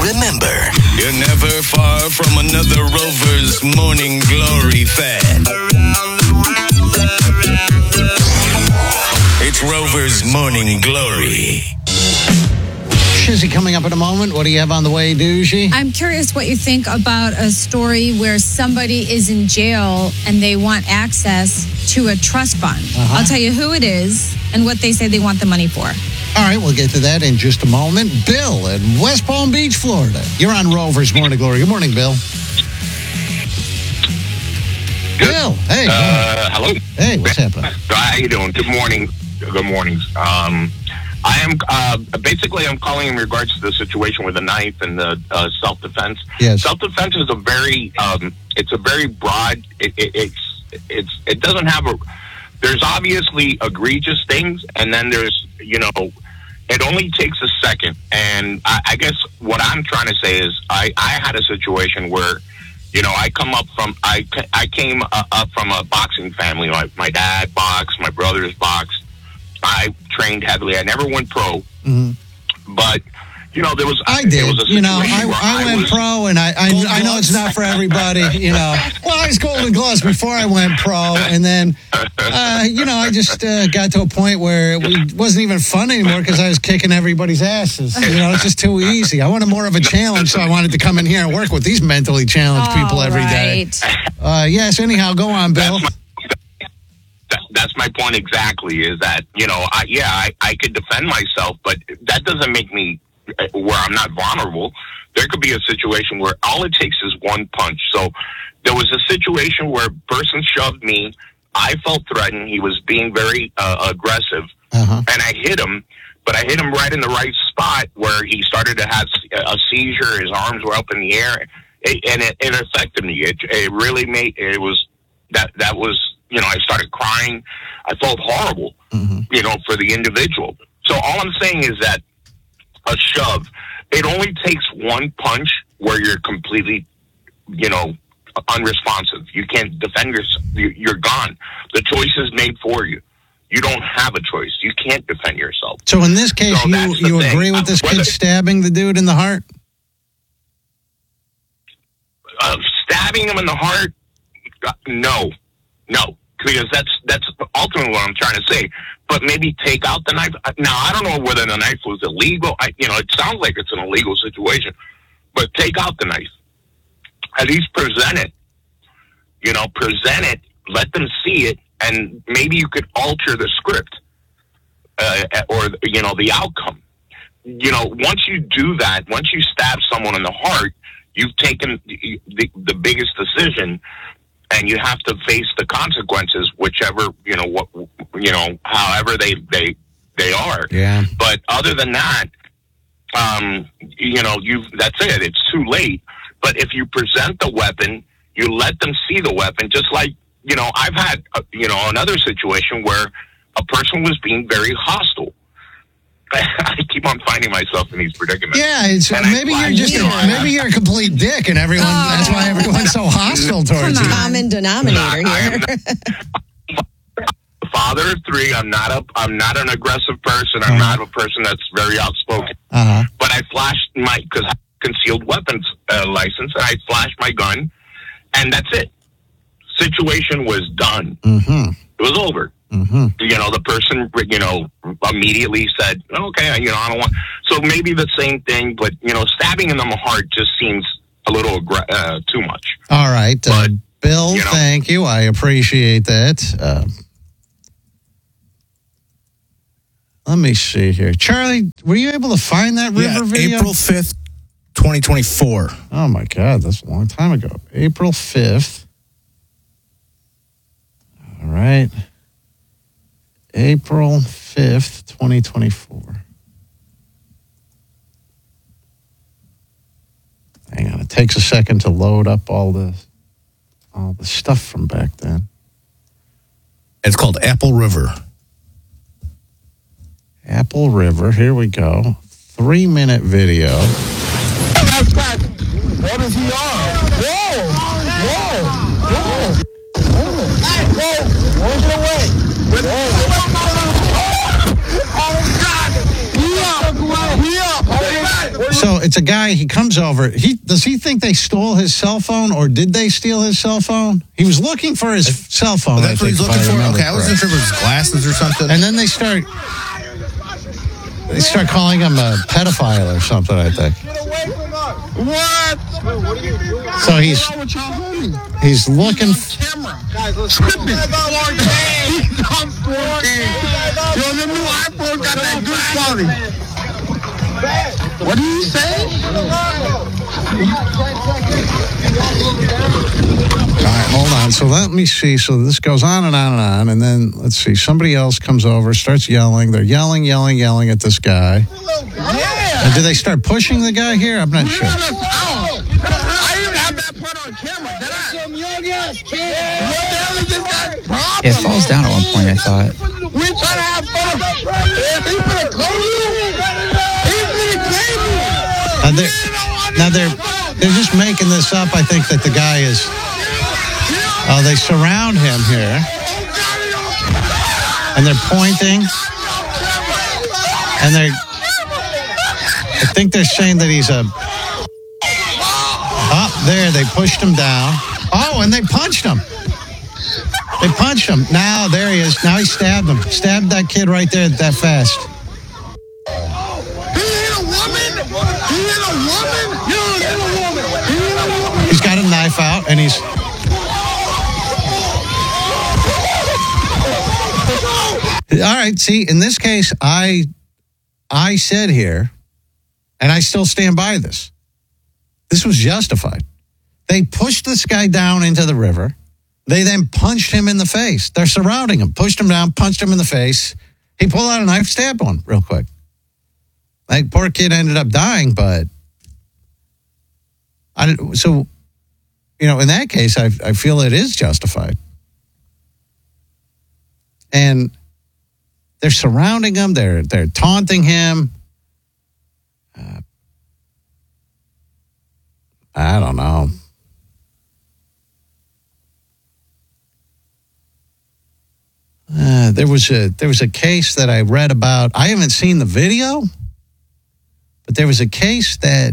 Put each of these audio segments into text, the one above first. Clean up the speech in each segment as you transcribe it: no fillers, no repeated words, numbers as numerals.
Remember, you're never far from another Rover's Morning Glory fan. It's Rover's Morning Glory. Shizzy coming up in a moment. What do you have on the way, Dougie? I'm curious what you think about a story where somebody is in jail and they want access to a trust fund. I'll tell you who it is and what they say they want the money for. All right, we'll get to that in just a moment. Bill in West Palm Beach, Florida. You're on Rover's Morning Glory. Good morning, Bill. Good. Bill, hey. Hello. Hey, what's happening? How you doing? Good morning. Good mornings. I am I'm calling in regards to the situation with the knife and the self-defense. Yes. Self-defense is a very it's a very broad. It doesn't have a. There's obviously egregious things, and then there's it only takes a second. And I guess what I'm trying to say is I had a situation where I came up from a boxing family. Like my dad boxed, my brothers boxed. I trained heavily. I never went pro, but there was. I did. There was a situation I went pro, and I know it's not for everybody. Well, I was Golden Gloves before I went pro, and then I just got to a point where it wasn't even fun anymore because I was kicking everybody's asses. It's just too easy. I wanted more of a challenge, so I wanted to come in here and work with these mentally challenged people every day. Yes. Anyhow, go on, Bill. That's my point exactly, is that, I could defend myself, but that doesn't make me where I'm not vulnerable. There could be a situation where all it takes is one punch. So there was a situation where a person shoved me. I felt threatened. He was being very aggressive, and I hit him, but I hit him right in the right spot where he started to have a seizure. His arms were up in the air, and it affected me. It really made, it was, that was, I started crying. I felt horrible, for the individual. So all I'm saying is that a shove, it only takes one punch where you're completely, unresponsive. You can't defend yourself. You're gone. The choice is made for you. You don't have a choice. You can't defend yourself. So in this case, you agree with this kid stabbing the dude in the heart? Stabbing him in the heart? No, because that's ultimately what I'm trying to say. But maybe take out the knife. Now, I don't know whether the knife was illegal. It sounds like it's an illegal situation. But take out the knife. At least present it. Present it. Let them see it. And maybe you could alter the script or, the outcome. Once you do that, once you stab someone in the heart, you've taken the biggest decision. And you have to face the consequences, whichever, however they are. Yeah. But other than that, that's it. It's too late. But if you present the weapon, you let them see the weapon, just like, I've had, another situation where a person was being very hostile. I keep on finding myself in these predicaments. Yeah, maybe you're a complete dick, and everyone. That's why everyone's so hostile towards you. Common denominator here. Father of three. I'm not an aggressive person. I'm not a person that's very outspoken. But I flashed because I have concealed weapons license, and I flashed my gun, and that's it. Situation was done. It was over. The person, immediately said, okay, I don't want. So maybe the same thing, but, stabbing in the heart just seems a little too much. All right. But, Bill, thank you. I appreciate that. Let me see here. Charlie, were you able to find that river video? April 5th, 2024. Oh, my God. That's a long time ago. April 5th. All right. April 5th, 2024. Hang on, it takes a second to load up all the stuff from back then. It's called Apple River. Apple River, here we go. 3-minute video. What is he on? Whoa! Where's your way? So it's a guy. He comes over. Does he think they stole his cell phone, or did they steal his cell phone? He was looking for his cell phone. That's what he's looking for. Okay, I wasn't sure if it was glasses or something. And then they start calling him a pedophile or something, I think. What? So he's looking. Guys, let's skip it. I'm 14. Yo, the new iPhone got that good quality. What did you say? All right, hold on. So let me see. So this goes on and on and on. And then, let's see, somebody else comes over, starts yelling. They're yelling at this guy. Yeah. And do they start pushing the guy here? I'm not sure. I didn't have that part on camera. Did I? Some young ass kid. What the hell is this guy's problem? It falls down at one point, I thought. We're trying to have fun. He's gonna close you. Now they're just making this up. I think that the guy is. Oh, they surround him here, and they're pointing, and I think they're saying that he's a. Up there, they pushed him down. Oh, and they punched him. They punched him. Now there he is. Now he stabbed him. Stabbed that kid right there that fast. He's got a knife out, and he's. All right, see, in this case, I said here, and I still stand by this. This was justified. They pushed this guy down into the river. They then punched him in the face. They're surrounding him, pushed him down, punched him in the face. He pulled out a knife, stabbed one real quick. Like, poor kid ended up dying, but so, in that case, I feel it is justified. And they're surrounding him. They're taunting him. I don't know. There was a case that I read about. I haven't seen the video, but there was a case that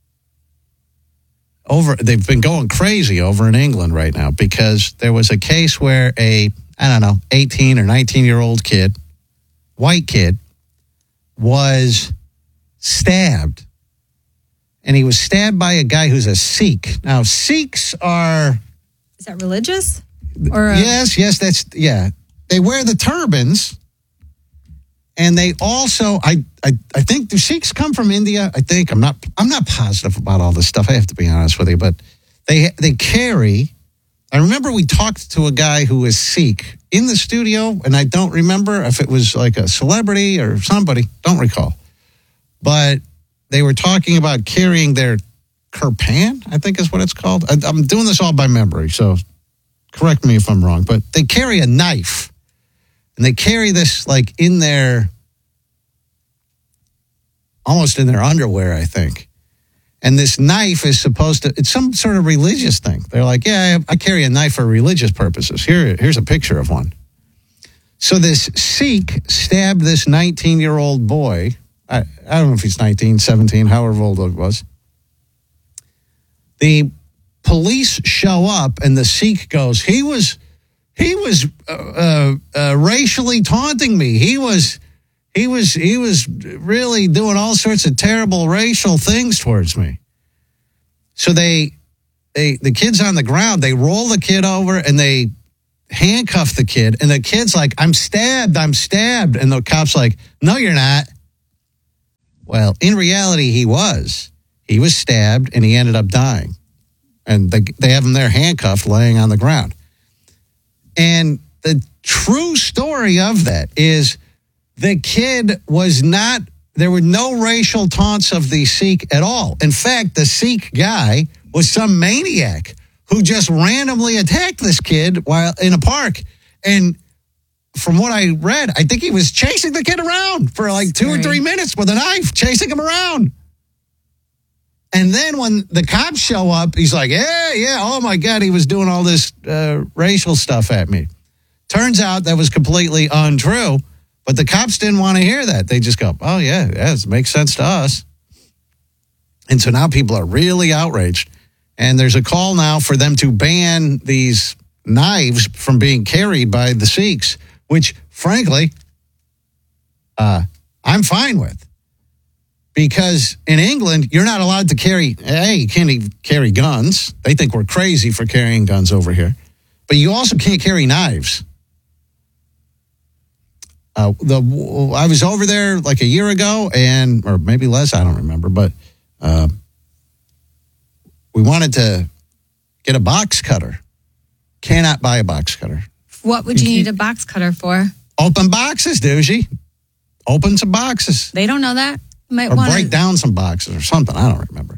they've been going crazy over in England right now, because there was a case where 18 or 19-year-old kid, white kid, was stabbed. And he was stabbed by a guy who's a Sikh. Now, Sikhs are... Is that religious? Or Yes, yeah. They wear the turbans, and they also, I think, do Sikhs come from India? I think. I'm not positive about all this stuff. I have to be honest with you, but they carry. I remember we talked to a guy who was Sikh in the studio, and I don't remember if it was like a celebrity or somebody. Don't recall, but they were talking about carrying their kirpan, I think is what it's called. I'm doing this all by memory, so correct me if I'm wrong, but they carry a knife. And they carry this like almost in their underwear, I think. And this knife is it's some sort of religious thing. They're like, yeah, I carry a knife for religious purposes. Here's a picture of one. So this Sikh stabbed this 19-year-old boy. I don't know if he's 19, 17, however old he was. The police show up, and the Sikh goes, he was racially taunting me. He was really doing all sorts of terrible racial things towards me. So the kid's on the ground. They roll the kid over and they handcuff the kid. And the kid's like, I'm stabbed. And the cop's like, no, you're not. Well, in reality, he was stabbed and he ended up dying. And they have him there handcuffed, laying on the ground. And the true story of that is the kid there were no racial taunts of the Sikh at all. In fact, the Sikh guy was some maniac who just randomly attacked this kid while in a park. And from what I read, I think he was chasing the kid around for like 2 or 3 minutes with a knife, chasing him around. And then when the cops show up, he's like, yeah, oh my God, he was doing all this racial stuff at me. Turns out that was completely untrue, but the cops didn't want to hear that. They just go, oh yeah, it makes sense to us. And so now people are really outraged. And there's a call now for them to ban these knives from being carried by the Sikhs, which, frankly, I'm fine with. Because in England, you're not allowed to carry, you can't even carry guns. They think we're crazy for carrying guns over here. But you also can't carry knives. I was over there like a year ago, or maybe less, I don't remember, but we wanted to get a box cutter. Cannot buy a box cutter. What would you need a box cutter for? Open boxes, Doogie. Open some boxes. They don't know that. Or break down some boxes or something. I don't remember.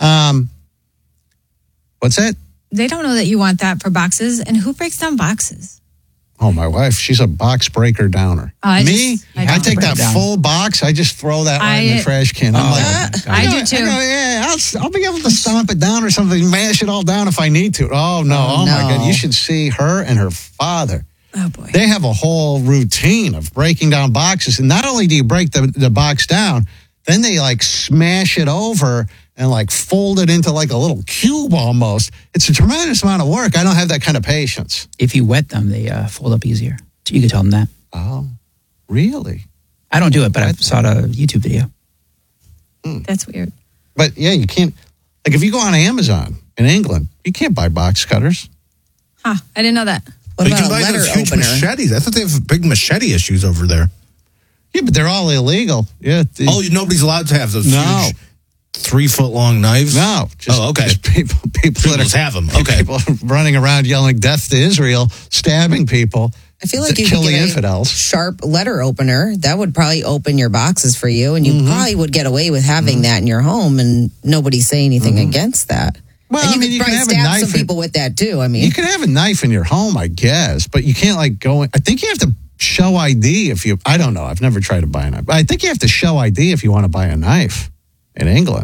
What's that? They don't know that you want that for boxes. And who breaks down boxes? Oh, my wife. She's a box breaker downer. I take that full box. I just throw that right in the trash can. I'm like, I do too. I'll be able to stomp it down or something, mash it all down if I need to. Oh, no. Oh, my God. You should see her and her father. Oh, boy. They have a whole routine of breaking down boxes. And not only do you break the box down, then they like smash it over and like fold it into like a little cube almost. It's a tremendous amount of work. I don't have that kind of patience. If you wet them, they fold up easier. So you can tell them that. Oh, really? I don't do it, but I saw a YouTube video. That's weird. But yeah, you can't, like if you go on Amazon in England, you can't buy box cutters. Huh, I didn't know that. What about a letter huge opener? Machetes. I thought they have big machete issues over there. Yeah, but they're all illegal. Yeah. Nobody's allowed to have those huge 3-foot long knives? No. Okay. Just people that have them. Okay. People running around yelling death to Israel, stabbing people. I feel like you kill could the get infidels. A sharp letter opener. That would probably open your boxes for you, and you probably would get away with having that in your home, and nobody say anything against that. Well, and you could probably have a stab knife some people with that too. I mean, you can have a knife in your home, I guess, but you can't like go in. I think you have to show ID if you. I don't know. I've never tried to buy a knife. But I think you have to show ID if you want to buy a knife in England.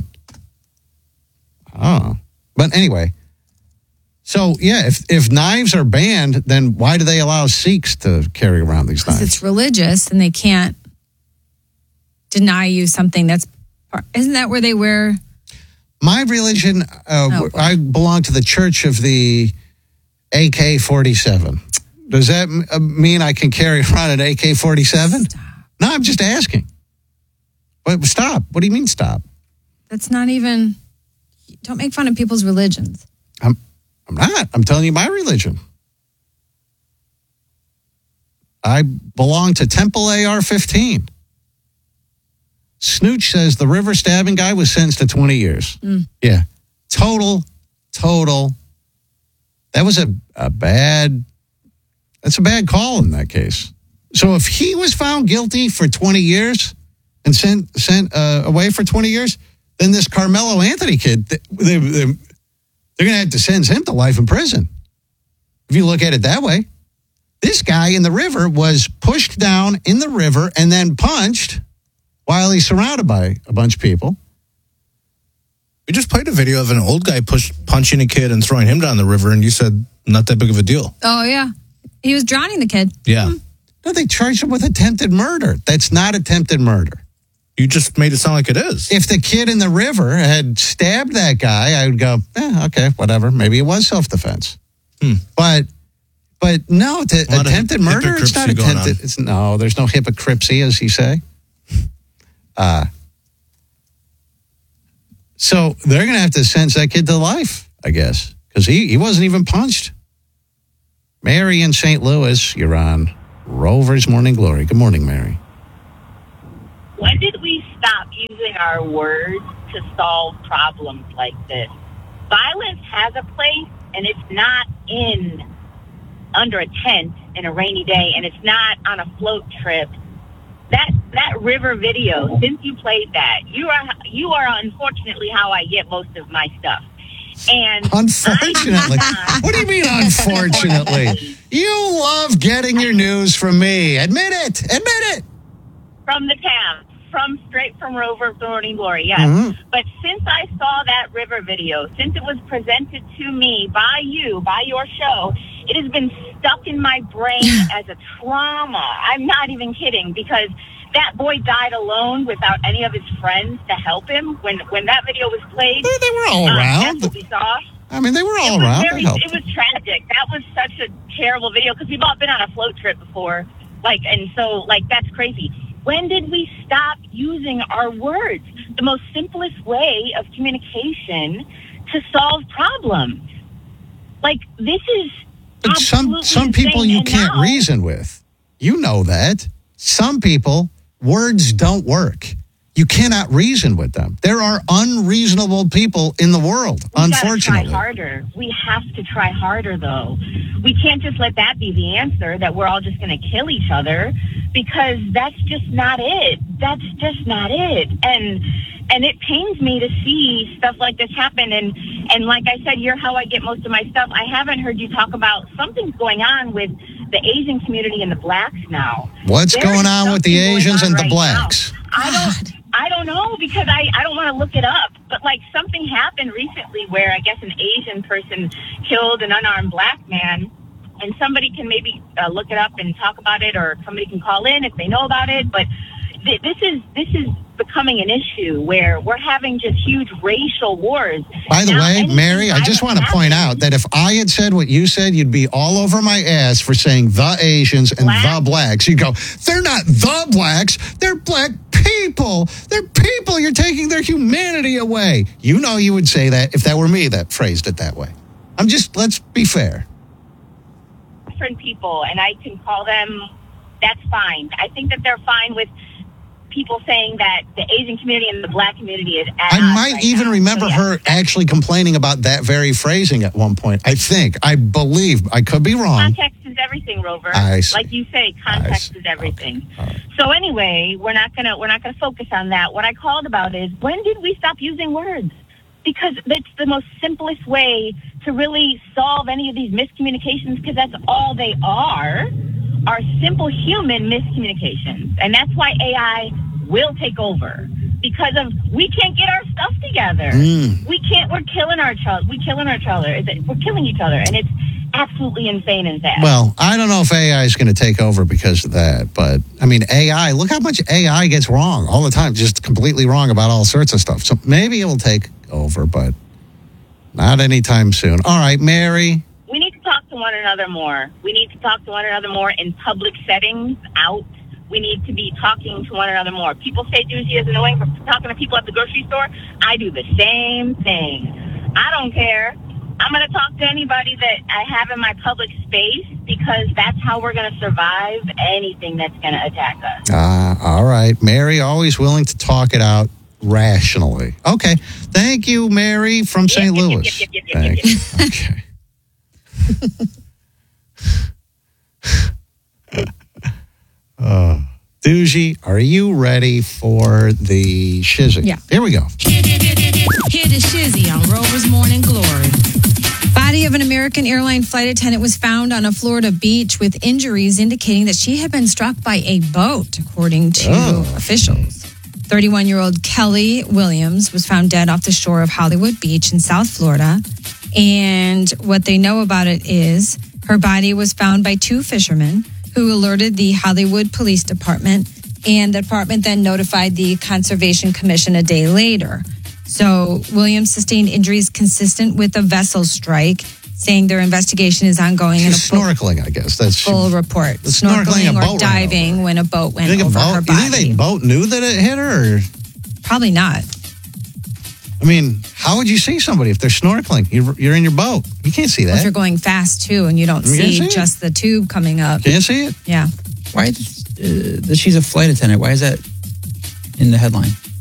Oh, but anyway. So yeah, if knives are banned, then why do they allow Sikhs to carry around these knives? It's religious, and they can't deny you something that's. Isn't that where they wear? My religion, I belong to the Church of the AK-47. Does that mean I can carry around an AK-47? Stop. No, I'm just asking. Stop. What do you mean stop? That's not even... Don't make fun of people's religions. I'm not. I'm telling you my religion. I belong to Temple AR-15. Snooch says the river stabbing guy was sentenced to 20 years. Yeah. Total. That was a bad call in that case. So if he was found guilty for 20 years and sent away for 20 years, then this Carmelo Anthony kid, they're going to have to sentence him to life in prison. If you look at it that way. This guy in the river was pushed down in the river and then punched while he's surrounded by a bunch of people. We just played a video of an old guy punching a kid and throwing him down the river, and you said not that big of a deal. Oh, yeah. He was drowning the kid. Yeah. No, they charged him with attempted murder. That's not attempted murder. You just made it sound like it is. If the kid in the river had stabbed that guy, I would go, okay, whatever. Maybe it was self-defense. But no, attempted murder, it's not attempted. There's no hypocrisy, as he say. So they're going to have to sentence that kid to life, I guess, because he wasn't even punched. Mary in St. Louis, you're on Rover's Morning Glory. Good morning, Mary. When did we stop using our words to solve problems like this? Violence has a place, and it's not under a tent in a rainy day, and it's not on a float trip. That river video, since you played that, you are unfortunately how I get most of my stuff. And unfortunately, what do you mean unfortunately? You love getting your news from me. Admit it. From the town, straight from Rover Morning Glory, yes. Mm-hmm. But since I saw that river video, since it was presented to me by your show, it has been stuck in my brain as a trauma. I'm not even kidding, because that boy died alone without any of his friends to help him. When that video was played, They were all around. That's what we saw. I mean, they were all It was around. They very- helped. it was tragic. That was such a terrible video because we've all been on a float trip before. And so that's crazy. When did we stop using our words? The most simplest way of communication to solve problems. This is But some people insane. you And can't now- reason with. You know that. Some people, words don't work. You cannot reason with them. There are unreasonable people in the world, unfortunately. We try harder. We have to try harder, though. We can't just let that be the answer, that we're all just going to kill each other, because that's just not it. That's just not it. And it pains me to see stuff like this happen. And like I said, you're how I get most of my stuff. I haven't heard you talk about something's going on with the Asian community and the blacks now. What's There going is on with the something going Asians on and the right blacks? now. I don't know, because I don't want to look it up. But something happened recently where I guess an Asian person killed an unarmed black man. And somebody can maybe look it up and talk about it, or somebody can call in if they know about it. But this is becoming an issue where we're having just huge racial wars. By the Now, way, anything Mary, I just want to point out that if I had said what you said, you'd be all over my ass for saying the Asians and the blacks. You'd go, they're not the blacks, they're black people. They're people. You're taking their humanity away. You know you would say that if that were me that phrased it that way. Let's be fair. Different people, and I can call them, that's fine. I think that they're fine with people saying that the Asian community and the black community is at I odds might right even now. remember her actually complaining about that very phrasing at one point. I believe. I could be wrong. Context is everything, Rover. I see. Like you say, context is everything. Okay. So anyway, we're not gonna focus on that. What I called about is, when did we stop using words? Because it's the most simplest way to really solve any of these miscommunications, because that's all they are simple human miscommunications. And that's why AI will take over, because we can't get our stuff together. We're killing our child. We're killing each other, and it's absolutely insane and sad. Well, I don't know if AI is going to take over because of that, but I mean, AI, look how much AI gets wrong all the time, just completely wrong about all sorts of stuff. So maybe it will take over, but not anytime soon. All right, Mary. We need to talk to one another more. We need to talk to one another more in public settings, out. We need to be talking to one another more. People say Doozy is annoying for talking to people at the grocery store. I do the same thing. I don't care. I'm going to talk to anybody that I have in my public space, because that's how we're going to survive anything that's going to attack us. All right. Mary, always willing to talk it out rationally. Okay. Thank you, Mary from St. Louis. Thanks. Okay. Doozy, are you ready for the shizzy? Yeah. Here we go. Hear the shizzy on Rover's Morning Glory. Body of an American airline flight attendant was found on a Florida beach with injuries indicating that she had been struck by a boat, according to officials. 31-year-old Kelly Williams was found dead off the shore of Hollywood Beach in South Florida. And what they know about it is her body was found by two fishermen who alerted the Hollywood Police Department, and the department then notified the Conservation Commission a day later. So Williams sustained injuries consistent with a vessel strike, saying their investigation is ongoing. She's snorkeling, I guess. That's full report. Snorkeling, a or boat diving when a boat went over her body. You think the boat knew that it hit her? Or? Probably not. I mean, how would you see somebody if they're snorkeling? You're in your boat. You can't see that. If you're going fast, too, and you don't see just the tube coming up. Can't see it? Yeah. Why? She's a flight attendant. Why is that in the headline?